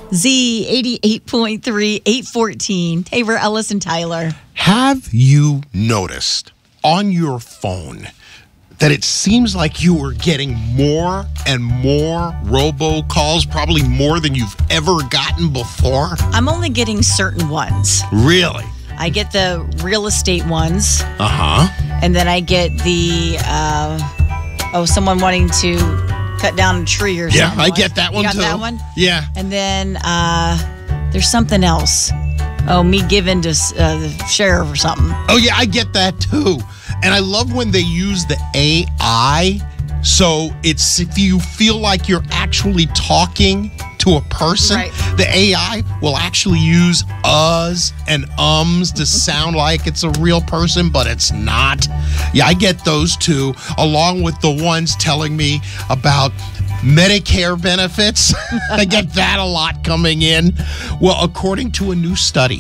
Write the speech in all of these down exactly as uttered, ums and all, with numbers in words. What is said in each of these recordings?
Z eighty-eight point three, eight fourteen. Tabor, Ellis, and Tyler. Have you noticed on your phone that it seems like you are getting more and more robocalls, probably more than you've ever gotten before? I'm only getting certain ones. Really? I get the real estate ones. Uh-huh. And then I get the, uh, oh, someone wanting to cut down a tree or Yeah, something. I get that one you got too. that one? Yeah. And then uh, there's something else. Oh, me giving to uh, the sheriff or something. Oh, yeah, I get that too. And I love when they use the A I. So it's if you feel like you're actually talking to a person, Right. the A I will actually use uhs and ums to sound like it's a real person, but it's not. Yeah, I get those too, along with the ones telling me about Medicare benefits. I get that a lot coming in. Well, according to a new study,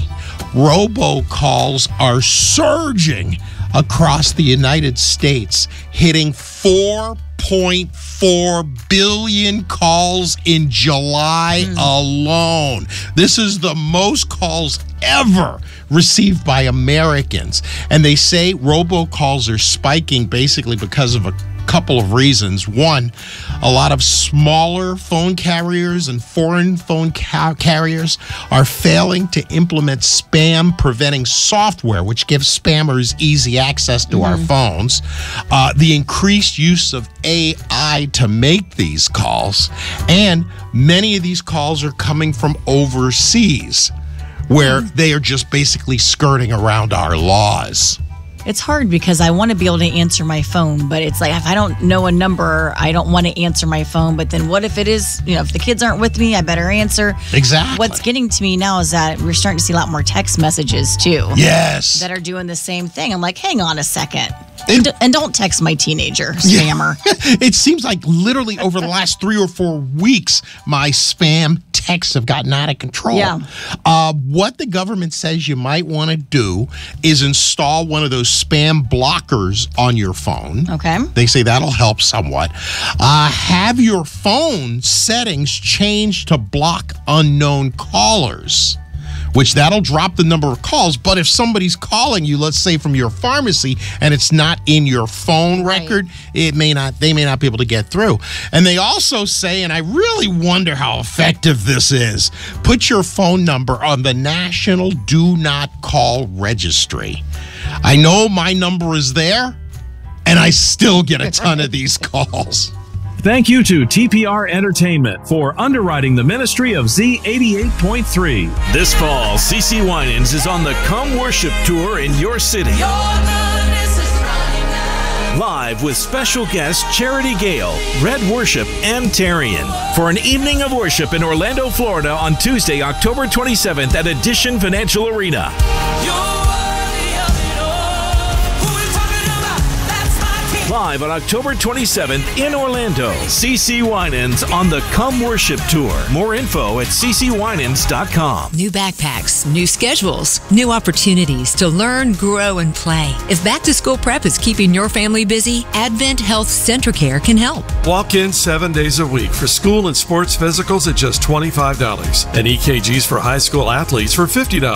robocalls are surging across the United States, hitting four point four billion calls in July mm. alone. This is the most calls ever received by Americans. And they say robocalls are spiking basically because of a couple of reasons. One, a lot of smaller phone carriers and foreign phone ca- carriers are failing to implement spam preventing software, which gives spammers easy access to mm-hmm. our phones. Uh, the increased use of A I to make these calls, and many of these calls are coming from overseas, where mm-hmm. they are just basically skirting around our laws. It's hard because I want to be able to answer my phone, but it's like if I don't know a number, I don't want to answer my phone. But then what if it is, you know, if the kids aren't with me, I better answer. Exactly. What's getting to me now is that we're starting to see a lot more text messages too. Yes. That are doing the same thing. I'm like, hang on a second. And, d- and don't text my teenager, spammer. Yeah. It seems like literally over the last three or four weeks, my spam texts have gotten out of control. Yeah. Uh, what the government says you might want to do is install one of those spam blockers on your phone. Okay. They say that'll help somewhat. Uh, have your phone settings changed to block unknown callers, which that'll drop the number of calls. But if somebody's calling you, let's say from your pharmacy, and it's not in your phone right. record, it may not. They may not be able to get through. And they also say, and I really wonder how effective this is, put your phone number on the National Do Not Call Registry. I know my number is there, and I still get a ton of these calls. Thank you to T P R Entertainment for underwriting the ministry of Z eighty-eight point three. This fall, C C Winans is on the Come Worship Tour in your city. Live with special guests Charity Gale, Red Worship, and Tarian for an evening of worship in Orlando, Florida on Tuesday, October twenty-seventh at Addition Financial Arena. Live on October twenty-seventh in Orlando, C C Winans on the Come Worship Tour. More info at c c winans dot com. New backpacks, new schedules, new opportunities to learn, grow, and play. If back to school prep is keeping your family busy, Advent Health Centracare can help. Walk in seven days a week for school and sports physicals at just twenty-five dollars and E K Gs for high school athletes for fifty dollars.